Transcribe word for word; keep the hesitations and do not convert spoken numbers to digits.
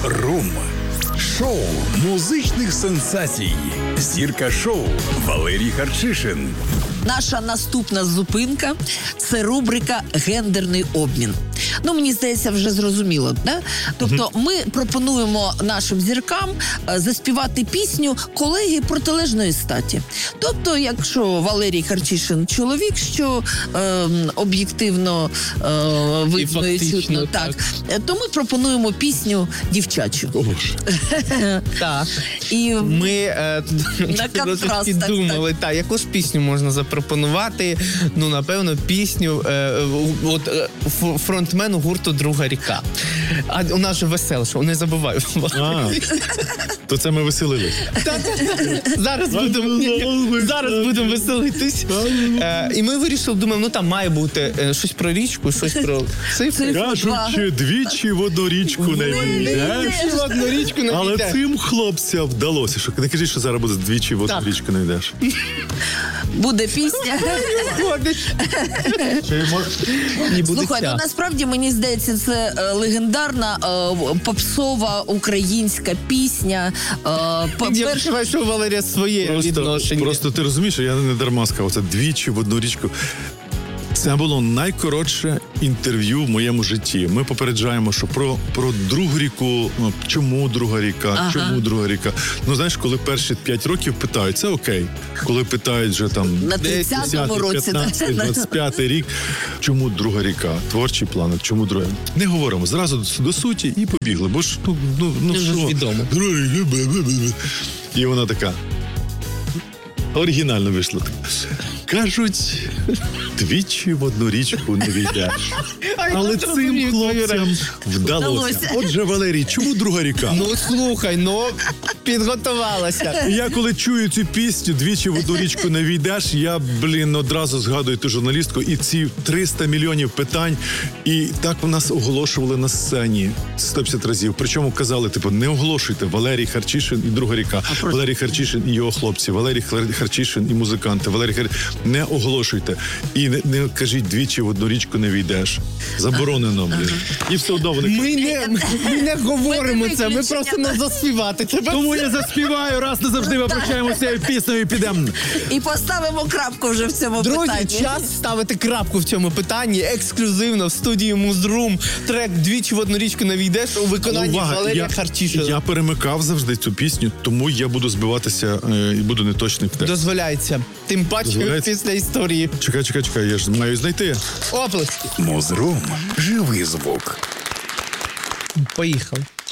Муз-рум. Шоу музичних сенсацій. Зірка шоу Валерій Харчишин. Наша наступна зупинка – це рубрика «Гендерний обмін». Ну, мені здається, вже зрозуміло, да? Тобто ми пропонуємо нашим зіркам е, заспівати пісню колеги протилежної статі. Тобто, якщо Валерій Харчишин чоловік, що е, об'єктивно е, видно і чутно, так, так, то ми пропонуємо пісню дівчачу. Так. І ми е, на контраст, підумали, так, так, яку ж пісню можна запропонувати. Ну, напевно, пісню е, от, е, фронтмену гурту «Друга ріка». А у нас же веселше, не забувай. А, то це ми веселились. Зараз будемо зараз будемо веселитись. Е, і ми вирішили, думаємо, ну там має бути е, щось про річку, щось про цифри. Кажучи, двічі в одну річку не війдеш. Двічі в одну річку не Але війдеш. цим хлопцям вдалося. Що не кажіть, що зараз буде двічі в одну Так. річку не йдеш. буде пісня. Слухай, ну насправді мені здається, це е, легендарна е, попсова українська пісня. Е, Я перш- відчуваю, що у Валерія своє Просто, відношення. просто ти розумієш, я не дарма сказав, це двічі в одну річку. Це було найкоротше інтерв'ю в моєму житті. Ми попереджаємо, що про, про другу ріку, ну, чому друга ріка, Ага. чому друга ріка. Ну, знаєш, коли перші п'ять років питають, це окей. Коли питають вже там На тридцятому році, п'ятнадцятий, двадцять п'ятий рік, чому друга ріка, творчий план, чому друга. Не говоримо, зразу до, до суті і побігли, бо ж, ну, ну, ну Дуже що? відомо. Друга ріка, бе-бе-бе-бе. І вона така, оригінально вийшло. Кажуть, двічі в одну річку не війдеш. Але цим хлопцям вдалося. Вдалося. Отже, Валерій, чому друга ріка? Ну, слухай, ну, підготувалася. Я коли чую цю пісню «Двічі в одну річку не війдеш», я, блін, одразу згадую ту журналістку і ці триста мільйонів питань. І так в нас оголошували на сцені сто п'ятдесят разів. Причому казали, типу, не оголошуйте Валерій Харчишин і друга ріка. Валерій Харчишин і його хлопці. Валерій Харчишин і музиканти. Валерій Харчишин. Не оголошуйте. І не, не кажіть «двічі в одну річку не війдеш». Заборонено, блін. І все одно вони... Ми не, ми не говоримо Ми це, ми виключення. просто не заспівати. Тебе Тому я заспіваю, раз назавжди ми прощаємося піснею і підемо. І поставимо крапку вже в цьому Друзі, питанні. час ставити крапку в цьому питанні. Ексклюзивно в студії Муз-рум. Трек «Двічі в одну річку не війдеш» у виконанні Валерія Харчишина. Я перемикав завжди цю пісню, тому я буду збиватися е, і буду неточний в тексті. Дозволяється. Тим паче Дозволяється? після історії. Чекай, чекай, чекай, я ж маю знайти. Оплески. Муз-рум. Живий звук. Поїхали.